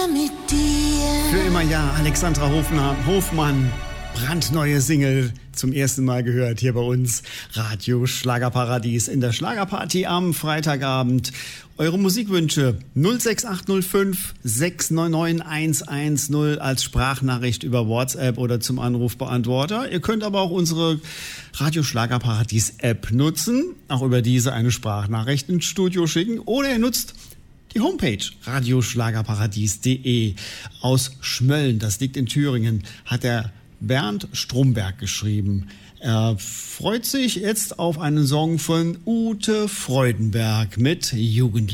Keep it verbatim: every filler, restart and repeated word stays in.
Mit dir. Für immer ja, Alexandra Hofmann, Hofmann, brandneue Single, zum ersten Mal gehört hier bei uns. Radio Schlagerparadies in der Schlagerparty am Freitagabend. Eure Musikwünsche null sechs acht null fünf sechs neun neun eins eins null als Sprachnachricht über WhatsApp oder zum Anrufbeantworter. Ihr könnt aber auch unsere Radio Schlagerparadies App nutzen, auch über diese eine Sprachnachricht ins Studio schicken, oder ihr nutzt die Homepage radioschlagerparadies punkt de. Aus Schmölln, das liegt in Thüringen, hat der Bernd Stromberg geschrieben. Er freut sich jetzt auf einen Song von Ute Freudenberg mit Jugend.